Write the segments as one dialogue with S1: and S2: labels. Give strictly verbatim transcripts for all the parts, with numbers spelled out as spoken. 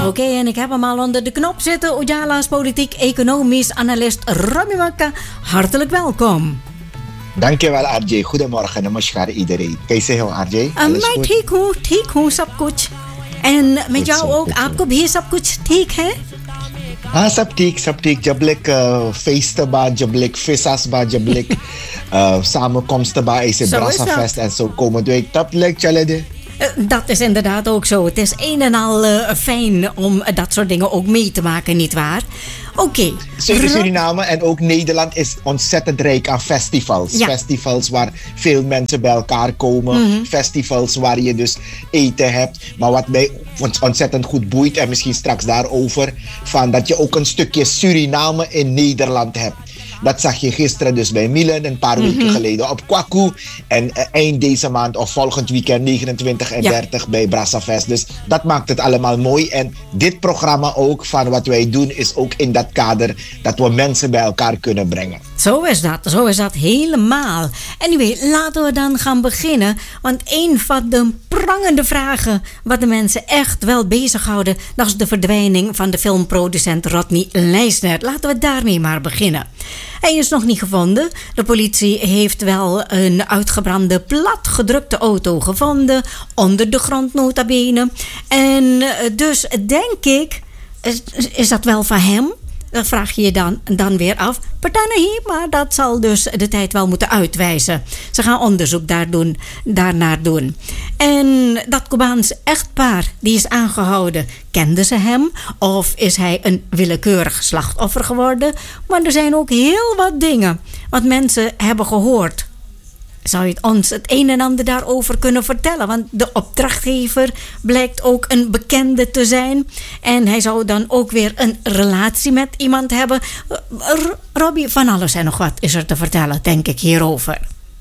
S1: Oké, okay, en ik heb hem al onder de knop zitten. Ujala's politiek-economisch analist Robbie Makka. Hartelijk welkom.
S2: Dankjewel R J. Goedemorgen, namaskar iedereen. Kaise ho R J?
S1: मैं ठीक हूँ, ठीक हूँ सब कुछ. En met jou ook, आपको भी सब कुछ ठीक है?
S2: हाँ सब ठीक सब ठीक जब लेक feesten ba जब लेक visas ba जब lake samenkomsten ba is het Brasa Fest en zo komen we dat leek challenge.
S1: Dat is inderdaad ook zo. Het is een en al uh, fijn om dat soort dingen ook mee te maken, nietwaar? Oké.
S2: Okay. Suriname en ook Nederland is ontzettend rijk aan festivals. Ja. Festivals waar veel mensen bij elkaar komen. Mm-hmm. Festivals waar je dus eten hebt. Maar wat mij ontzettend goed boeit, en misschien straks daarover, van dat je ook een stukje Suriname in Nederland hebt. Dat zag je gisteren dus bij Milan, een paar mm-hmm. weken geleden op Kwaku. En uh, eind deze maand of volgend weekend negenentwintig en dertig ja. bij Brasa Fest. Dus dat maakt het allemaal mooi. En dit programma ook, van wat wij doen, is ook in dat kader dat we mensen bij elkaar kunnen brengen.
S1: Zo is dat, zo is dat helemaal. Anyway, laten we dan gaan beginnen. Want een van de prangende vragen wat de mensen echt wel bezighouden, dat is de verdwijning van de filmproducent Rodney Leisner. Laten we daarmee maar beginnen. Hij is nog niet gevonden. De politie heeft wel een uitgebrande, platgedrukte auto gevonden. Onder de grond nota bene. En dus denk ik, is, is dat wel van hem? Dat vraag je je dan, dan weer af. Partanahi, maar dat zal dus de tijd wel moeten uitwijzen. Ze gaan onderzoek daar doen, daarnaar doen. En dat Cubaans echtpaar, die is aangehouden. Kenden ze hem? Of is hij een willekeurig slachtoffer geworden? Maar er zijn ook heel wat dingen wat mensen hebben gehoord. Zou je ons het een en ander daarover kunnen vertellen? Want de opdrachtgever blijkt ook een bekende te zijn. En hij zou dan ook weer een relatie met iemand hebben. R- Robbie, van alles en nog wat is er te vertellen, denk ik, hierover.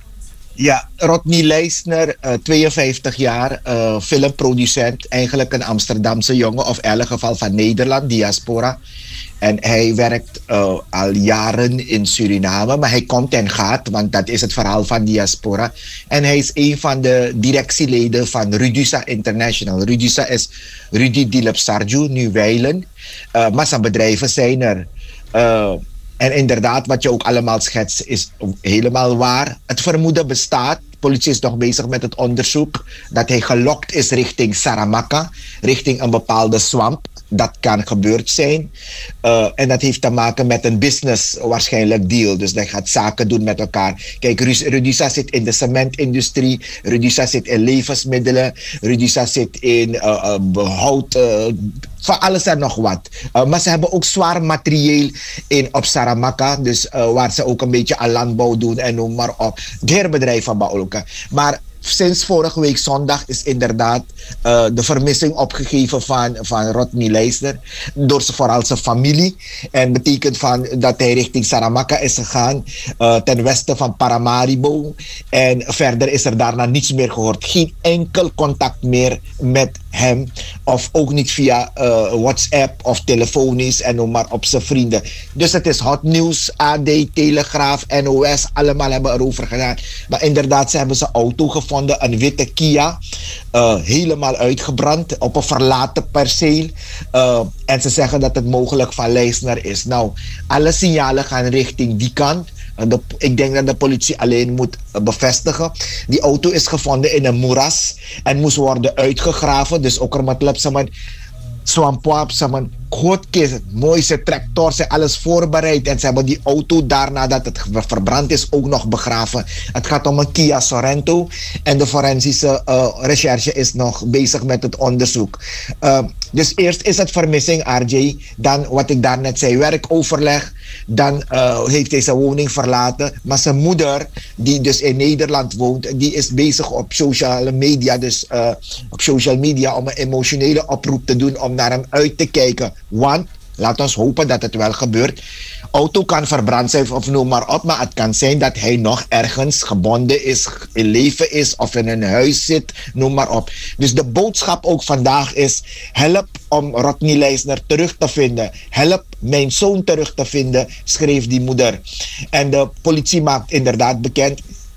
S2: Ja, Rodney Leisner, uh, tweeënvijftig jaar, uh, filmproducent. Eigenlijk een Amsterdamse jongen, of in elk geval van Nederland, diaspora. En hij werkt uh, al jaren in Suriname, maar hij komt en gaat, want dat is het verhaal van diaspora. En hij is een van de directieleden van Rudusa International. Rudusa is Rudy Dilip Sarju, nu Wijlen. Uh, massabedrijven zijn er. Uh, en inderdaad, wat je ook allemaal schetst, is helemaal waar. Het vermoeden bestaat. De politie is nog bezig met het onderzoek dat hij gelokt is richting Saramacca, richting een bepaalde swamp. Dat kan gebeurd zijn. Uh, en dat heeft te maken met een business waarschijnlijk deal. Dus hij gaat zaken doen met elkaar. Kijk, Rudusa zit in de cementindustrie. Rudusa zit in levensmiddelen. Rudusa zit in uh, uh, hout. Uh, van alles en nog wat. Uh, maar ze hebben ook zwaar materieel in op Saramacca. Dus uh, waar ze ook een beetje aan landbouw doen en noem maar op. Dierbedrijf van Baoluka. Maar sinds vorige week zondag is inderdaad uh, de vermissing opgegeven van, van Rodney Leisner door vooral zijn familie. En betekent van dat hij richting Saramacca is gegaan, uh, ten westen van Paramaribo. En verder is er daarna niets meer gehoord. Geen enkel contact meer met hem. Of ook niet via uh, WhatsApp of telefonisch en noem maar op zijn vrienden. Dus het is hot nieuws. A D, Telegraaf, N O S, allemaal hebben erover gedaan. Maar inderdaad, ze hebben zijn auto gevonden. Een witte Kia, uh, helemaal uitgebrand op een verlaten perceel. Uh, en ze zeggen dat het mogelijk van Leisner is. Nou, alle signalen gaan richting die kant. De, ik denk dat de politie alleen moet bevestigen. Die auto is gevonden in een moeras en moest worden uitgegraven. Dus ook er met lapsaman Swampwap, saman goed kist, mooie tractors en alles voorbereid. En ze hebben die auto daarna dat het verbrand is ook nog begraven. Het gaat om een Kia Sorento. En de forensische uh, recherche is nog bezig met het onderzoek. Uh, dus eerst is het vermissing, R J. Dan wat ik daarnet zei, werkoverleg. Dan uh, heeft hij zijn woning verlaten. Maar zijn moeder, die dus in Nederland woont, die is bezig op sociale media. Dus uh, op social media om een emotionele oproep te doen om naar hem uit te kijken. Want, laat ons hopen dat het wel gebeurt. Auto kan verbrand zijn of noem maar op, maar het kan zijn dat hij nog ergens gebonden is, in leven is of in een huis zit, noem maar op. Dus de boodschap ook vandaag is, help om Rodney Leisner terug te vinden. Help mijn zoon terug te vinden, schreef die moeder. En de politie maakt inderdaad bekend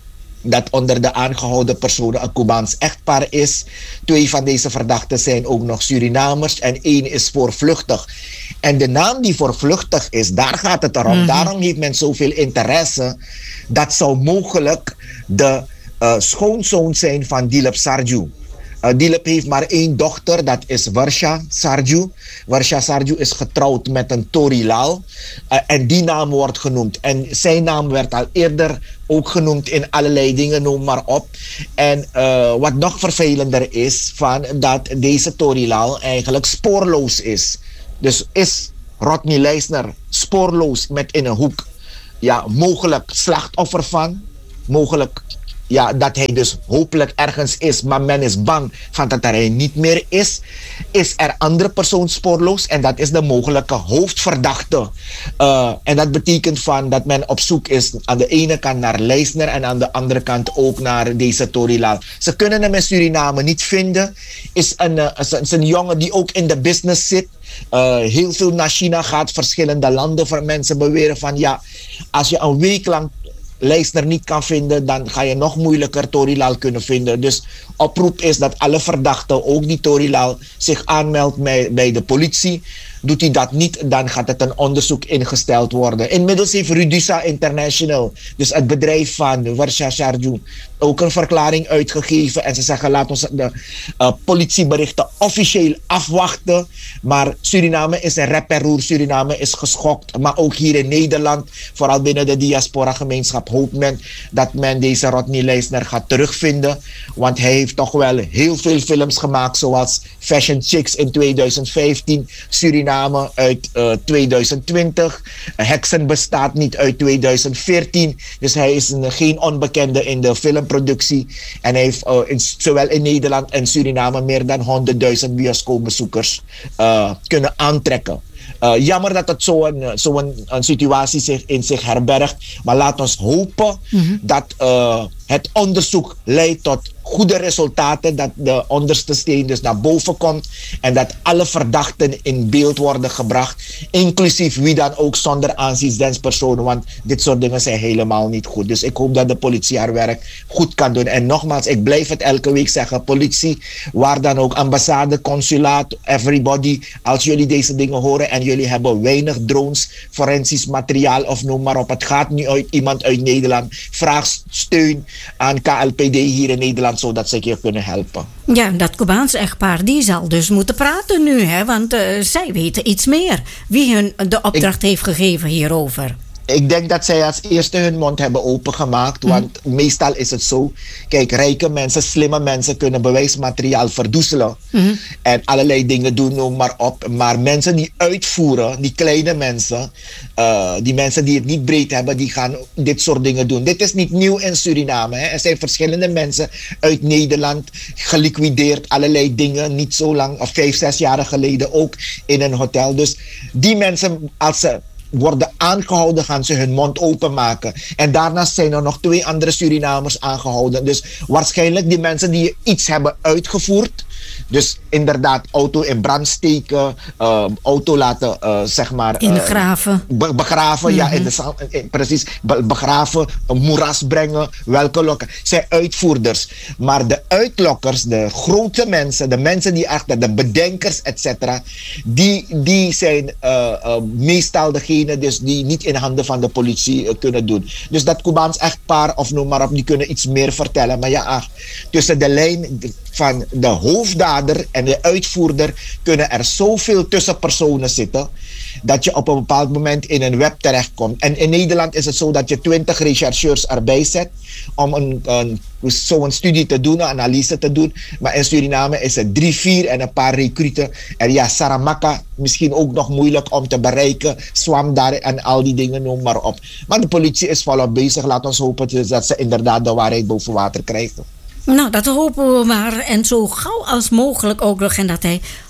S2: dat onder de aangehouden personen een Cubaans echtpaar is. Twee van deze verdachten zijn ook nog Surinamers en één is voorvluchtig. En de naam die voorvluchtig is, daar gaat het erom. Mm-hmm. Daarom heeft men zoveel interesse. Dat zou mogelijk de uh, schoonzoon zijn van Dilip Sarju. Uh, Dilip heeft maar één dochter, dat is Varsha Sarju. Varsha Sarju is getrouwd met een Tori Lal. Uh, en die naam wordt genoemd. En zijn naam werd al eerder ook genoemd in allerlei dingen, noem maar op. En uh, wat nog vervelender is, van dat deze Tori Lal eigenlijk spoorloos is. Dus is Rodney Leisner spoorloos met in een hoek, ja, mogelijk slachtoffer van, mogelijk, ja, dat hij dus hopelijk ergens is, maar men is bang van dat hij niet meer is. Is er andere persoon spoorloos en dat is de mogelijke hoofdverdachte. Uh, en dat betekent van dat men op zoek is aan de ene kant naar Leisner en aan de andere kant ook naar deze Tori Lal. Ze kunnen hem in Suriname niet vinden. Is een, uh, is, is een jongen die ook in de business zit. Uh, heel veel naar China gaat, verschillende landen, voor mensen beweren van ja, als je een week lang Leisner niet kan vinden, dan ga je nog moeilijker Tori Lal kunnen vinden. Dus oproep is dat alle verdachten, ook die Tori Lal, zich aanmeldt bij, bij de politie. Doet hij dat niet, dan gaat het een onderzoek ingesteld worden. Inmiddels heeft Rudisa International, dus het bedrijf van Varsha Sarju, ook een verklaring uitgegeven. En ze zeggen, laat ons de uh, politieberichten officieel afwachten. Maar Suriname is een rep en roer. Suriname is geschokt. Maar ook hier in Nederland, vooral binnen de diaspora-gemeenschap, hoopt men dat men deze Rodney Leisner gaat terugvinden. Want hij heeft toch wel heel veel films gemaakt, zoals Fashion Chicks in tweeduizend vijftien, Suriname uit uh, tweeduizend twintig. Heksen bestaat niet uit tweeduizend veertien. Dus hij is een, geen onbekende in de filmproductie. En hij heeft uh, in, zowel in Nederland en Suriname meer dan honderdduizend bioscoopbezoekers uh, kunnen aantrekken. Uh, jammer dat het zo'n zo een, een situatie zich in zich herbergt. Maar laat ons hopen mm-hmm. dat uh, het onderzoek leidt tot goede resultaten. Dat de onderste steen dus naar boven komt. En dat alle verdachten in beeld worden gebracht. Inclusief wie dan ook, zonder aanzien Want dit soort dingen zijn helemaal niet goed. Dus ik hoop dat de politie haar werk goed kan doen. En nogmaals, ik blijf het elke week zeggen. Politie, waar dan ook, ambassade, consulaat, everybody. Als jullie deze dingen horen en jullie hebben weinig drones, forensisch materiaal of noem maar op. Het gaat nu uit iemand uit Nederland. Vraag steun aan K L P D hier in Nederland, zodat ze je kunnen helpen.
S1: Ja, dat Cubaans echtpaar, die zal dus moeten praten nu, hè? Want uh, zij weten iets meer. Wie hun de opdracht ik, heeft gegeven hierover.
S2: Ik denk dat zij als eerste hun mond hebben opengemaakt. Mm. Want meestal is het zo. Kijk, rijke mensen, slimme mensen kunnen bewijsmateriaal verdoezelen. Mm. En allerlei dingen doen, noem maar op. Maar mensen die uitvoeren, die kleine mensen, uh, die mensen die het niet breed hebben, die gaan dit soort dingen doen. Dit is niet nieuw in Suriname. Hè. Er zijn verschillende mensen uit Nederland geliquideerd. Allerlei dingen, niet zo lang, of vijf, zes jaar geleden ook in een hotel. Dus die mensen, als ze worden aangehouden, gaan ze hun mond openmaken. En daarnaast zijn er nog twee andere Surinamers aangehouden. Dus waarschijnlijk die mensen die iets hebben uitgevoerd. Dus inderdaad, auto in brand steken, uh, auto laten, uh, zeg maar...
S1: Uh, Ingraven.
S2: Be- begraven, mm-hmm. ja, in de, in, precies. Be- begraven, een moeras brengen, welke lokken. Zijn uitvoerders. Maar de uitlokkers, de grote mensen, de mensen die achter, de bedenkers, et cetera, die, die zijn uh, uh, meestal degene dus die niet in handen van de politie uh, kunnen doen. Dus dat Cubaans echtpaar, of noem maar op, die kunnen iets meer vertellen. Maar ja, ach, tussen de lijn van de hoofddader en de uitvoerder kunnen er zoveel tussenpersonen zitten dat je op een bepaald moment in een web terechtkomt. En in Nederland is het zo dat je twintig rechercheurs erbij zet om een, een, zo'n studie te doen, een analyse te doen. Maar in Suriname is het drie, vier en een paar recruten. En ja, Saramaka, misschien ook nog moeilijk om te bereiken. Swam daar en al die dingen, noem maar op. Maar de politie is volop bezig. Laat ons hopen dat ze inderdaad de waarheid boven water krijgen.
S1: Nou, dat hopen we maar. En zo gauw als mogelijk ook nog. En dat hij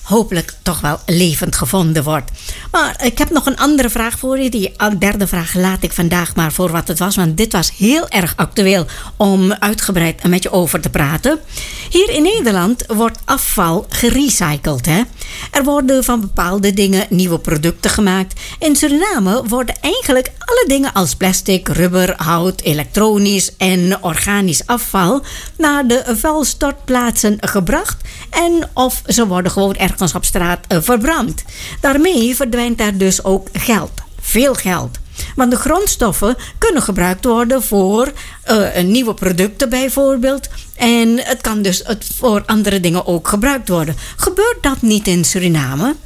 S1: hopelijk toch wel levend gevonden wordt. Maar ik heb nog een andere vraag voor je. Die derde vraag laat ik vandaag maar voor wat het was. Want dit was heel erg actueel om uitgebreid met je over te praten. Hier in Nederland wordt afval gerecycled. Hè? Er worden van bepaalde dingen nieuwe producten gemaakt. In Suriname worden eigenlijk alle dingen als plastic, rubber, hout, elektronisch en organisch afval naar de vuilstortplaatsen gebracht. En of ze worden gewoon ergens op straat uh, verbrand. Daarmee verdwijnt er dus ook geld. Veel geld. Want de grondstoffen kunnen gebruikt worden voor uh, nieuwe producten bijvoorbeeld. En het kan dus het voor andere dingen ook gebruikt worden. Gebeurt dat niet in Suriname?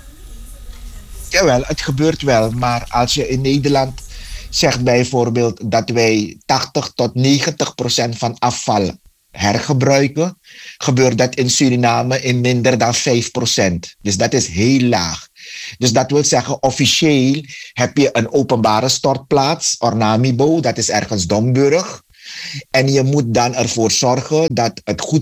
S2: Jawel, het gebeurt wel. Maar als je in Nederland zegt bijvoorbeeld dat wij tachtig tot negentig procent van afval hergebruiken, gebeurt dat in Suriname in minder dan vijf procent. Dus dat is heel laag. Dus dat wil zeggen, officieel heb je een openbare stortplaats, Ornamibo, dat is ergens Domburg. En je moet dan ervoor zorgen dat het goed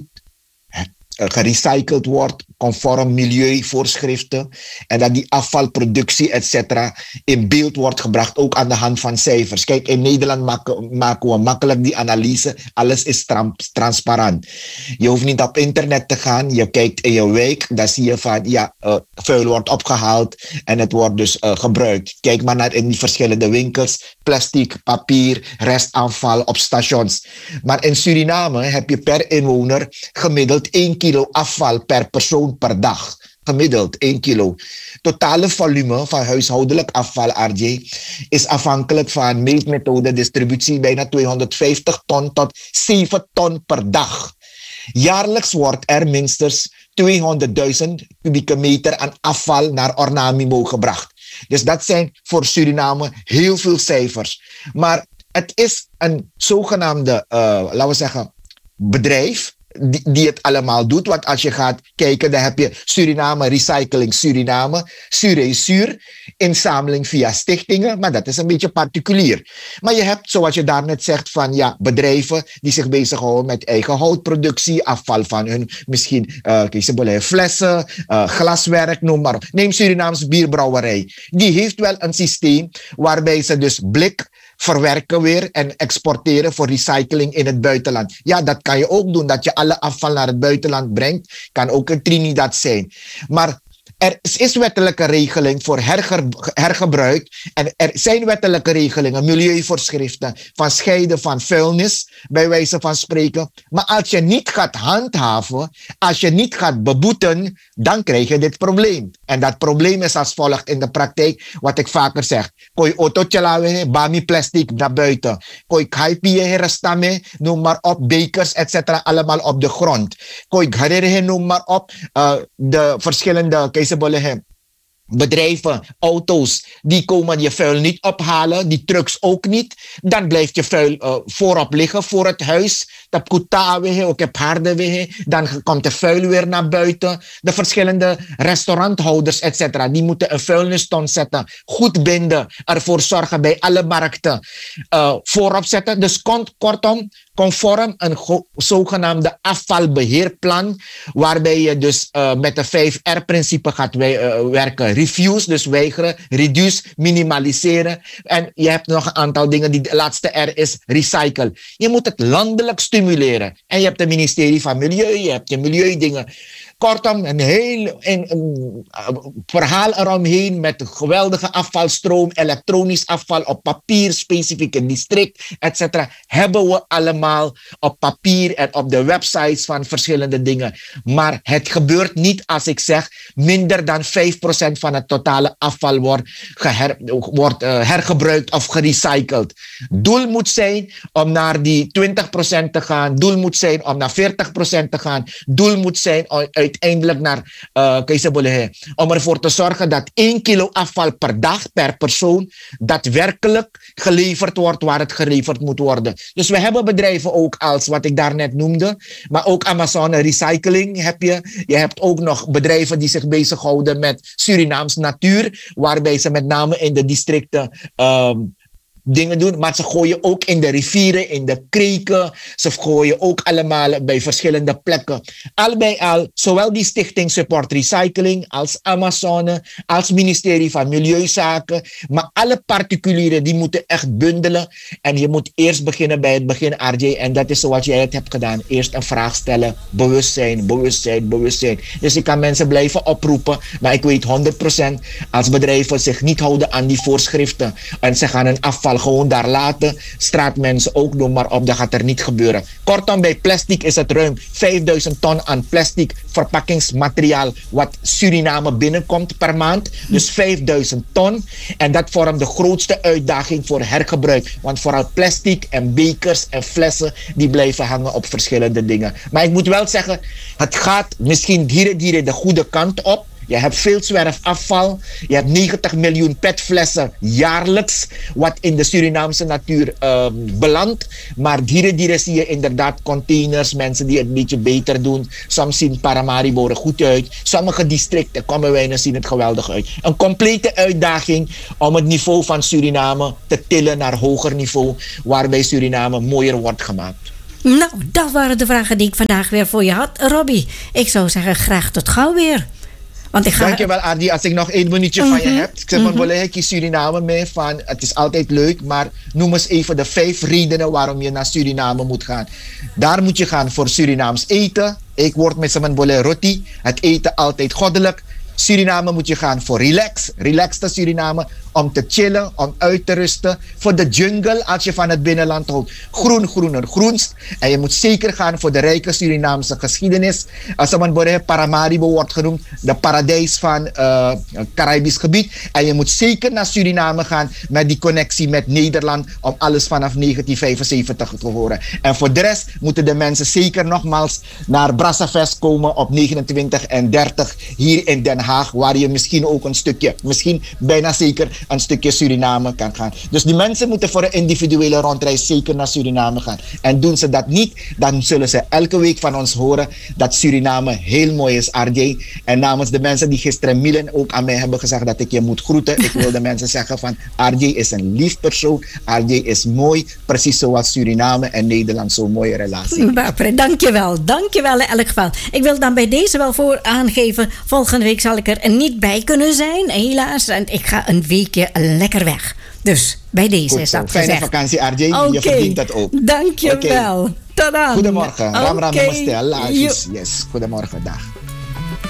S2: gerecycled wordt, conform milieuvoorschriften. En dat die afvalproductie, et cetera, in beeld wordt gebracht, ook aan de hand van cijfers. Kijk, in Nederland maken, maken we makkelijk die analyse. Alles is trans- transparant. Je hoeft niet op internet te gaan. Je kijkt in je wijk, dan zie je van, ja, uh, vuil wordt opgehaald en het wordt dus uh, gebruikt. Kijk maar naar in die verschillende winkels. Plastic, papier, restafval op stations. Maar in Suriname heb je per inwoner gemiddeld één kilo afval per persoon per dag. Gemiddeld één kilo. Totale volume van huishoudelijk afval, R J, is afhankelijk van meetmethode distributie bijna tweehonderdvijftig ton tot zeven ton per dag. Jaarlijks wordt er minstens tweehonderdduizend kubieke meter aan afval naar Ornamibo gebracht. Dus dat zijn voor Suriname heel veel cijfers. Maar het is een zogenaamde, uh, laten we zeggen, bedrijf Die, die het allemaal doet. Want als je gaat kijken, dan heb je Suriname Recycling Suriname, Suresuur, inzameling via stichtingen, maar dat is een beetje particulier. Maar je hebt, zoals je daarnet zegt, van ja, bedrijven die zich bezighouden met eigen houtproductie, afval van hun misschien uh, flessen, uh, glaswerk, noem maar op. Neem Surinaamse bierbrouwerij. Die heeft wel een systeem waarbij ze dus blik verwerken weer en exporteren voor recycling in het buitenland. Ja, dat kan je ook doen, dat je alle afval naar het buitenland brengt. Kan ook in Trinidad zijn. Maar er is wettelijke regeling voor herge- hergebruik en er zijn wettelijke regelingen, milieuvoorschriften van scheiden van vuilnis, bij wijze van spreken. Maar als je niet gaat handhaven, als je niet gaat beboeten, dan krijg je dit probleem. En dat probleem is als volgt in de praktijk, wat ik vaker zeg. Koi autootje laten, bami plastic naar buiten. Koi kaipie herestame, noem maar op, bekers, et cetera, allemaal op de grond. Koi garere, noem maar op, uh, de verschillende bedrijven, auto's, die komen je vuil niet ophalen, die trucks ook niet. Dan blijft je vuil uh, voorop liggen voor het huis. Ook heb harde, dan komt de vuil weer naar buiten. De verschillende restauranthouders, et cetera, die moeten een vuilniston zetten, goed binden, ervoor zorgen bij alle markten, uh, voorop zetten. Dus kort, kortom, conform een go- zogenaamde afvalbeheerplan, waarbij je dus uh, met de vijf R-principe gaat wij, uh, werken. Refuse, dus weigeren, reduce, minimaliseren. En je hebt nog een aantal dingen, die de laatste R is recycle. Je moet het landelijk stimuleren. En je hebt het ministerie van Milieu, je hebt je milieudingen. Kortom, een heel een, een, een verhaal eromheen met een geweldige afvalstroom, elektronisch afval op papier, specifieke district, et cetera. Hebben we allemaal op papier en op de websites van verschillende dingen. Maar het gebeurt niet als ik zeg, minder dan vijf procent van het totale afval wordt, geher, wordt uh, hergebruikt of gerecycled. Doel moet zijn om naar die twintig procent te gaan. Doel moet zijn om naar veertig procent te gaan. Doel moet zijn om uiteindelijk naar, uh, om ervoor te zorgen dat één kilo afval per dag, per persoon, daadwerkelijk geleverd wordt waar het geleverd moet worden. Dus we hebben bedrijven ook als wat ik daarnet noemde, maar ook Amazon Recycling heb je. Je hebt ook nog bedrijven die zich bezighouden met Surinaams natuur, waarbij ze met name in de districten um, dingen doen. Maar ze gooien ook in de rivieren, in de kreken. Ze gooien ook allemaal bij verschillende plekken. Al bij al, zowel die Stichting Support Recycling als Amazone, als ministerie van Milieuzaken. Maar alle particulieren die moeten echt bundelen. En je moet eerst beginnen bij het begin, R J. En dat is zoals jij het hebt gedaan. Eerst een vraag stellen, bewustzijn, bewustzijn, bewustzijn. Dus ik kan mensen blijven oproepen. Maar ik weet honderd procent als bedrijven zich niet houden aan die voorschriften. En ze gaan hun afval gewoon daar laten. Straatmensen ook doen, maar op, dat gaat er niet gebeuren. Kortom, bij plastic is het ruim vijfduizend ton aan plastic verpakkingsmateriaal wat Suriname binnenkomt per maand. Dus vijfduizend ton. En dat vormt de grootste uitdaging voor hergebruik. Want vooral plastic en bekers en flessen die blijven hangen op verschillende dingen. Maar ik moet wel zeggen, het gaat misschien dieren, dieren de goede kant op. Je hebt veel zwerfafval. Je hebt negentig miljoen petflessen jaarlijks, wat in de Surinaamse natuur uh, belandt. Maar dieren, dieren zie je inderdaad containers, mensen die het een beetje beter doen. Soms zien Paramaribo er goed uit. Sommige districten, Kommerwijnen, zien het geweldig uit. Een complete uitdaging om het niveau van Suriname te tillen naar hoger niveau, waarbij Suriname mooier wordt gemaakt.
S1: Nou, dat waren de vragen die ik vandaag weer voor je had, Robbie. Ik zou zeggen, graag tot gauw weer. Want ik ga...
S2: Dankjewel, Adi. Als ik nog één minuutje mm-hmm. van je heb. Ik zeg van, mm-hmm. ik kies Suriname mee van, het is altijd leuk, maar noem eens even de vijf redenen waarom je naar Suriname moet gaan. Daar moet je gaan voor Surinaams eten. Ik word met z'n bolle roti. Het eten altijd goddelijk. Suriname moet je gaan voor relax. Relaxte Suriname. Om te chillen, om uit te rusten. Voor de jungle, als je van het binnenland houdt. Groen, groener, groenst. En je moet zeker gaan voor de rijke Surinaamse geschiedenis. Als een Paramaribo wordt genoemd. De paradijs van het uh, Caribisch gebied. En je moet zeker naar Suriname gaan met die connectie met Nederland. Om alles vanaf negentien vijfenzeventig te horen. En voor de rest moeten de mensen zeker nogmaals naar Brassafest komen op negenentwintig en dertig hier in Den Haag. Waar je misschien ook een stukje, misschien bijna zeker een stukje Suriname kan gaan. Dus die mensen moeten voor een individuele rondreis zeker naar Suriname gaan. En doen ze dat niet, dan zullen ze elke week van ons horen dat Suriname heel mooi is, R J. En namens de mensen die gisteren Milen ook aan mij hebben gezegd dat ik je moet groeten, ik wil de mensen zeggen van R J is een lief persoon, R J is mooi, precies zoals Suriname en Nederland zo'n mooie relatie.
S1: Bapre, dankjewel, dankjewel in elk geval. Ik wil dan bij deze wel voor aangeven, volgende week zal ik er niet bij kunnen zijn, helaas. En ik ga een weekje lekker weg. Dus bij deze
S2: goed
S1: is dat
S2: zo. Fijne
S1: gezegd.
S2: vakantie, R J.
S1: Okay.
S2: Je verdient dat ook.
S1: Dankjewel.
S2: Okay.
S1: Tada.
S2: Goedemorgen.
S1: Okay.
S2: Ram ram namaste. Allah. Yes. Goedemorgen. Dag.